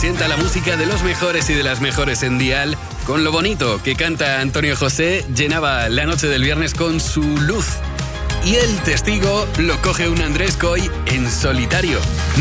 sienta la música de los mejores y de las mejores en Dial. Con Lo Bonito, que canta Antonio José, llenaba la noche del viernes con su luz. Y El Testigo lo coge un Andrés Coy en solitario.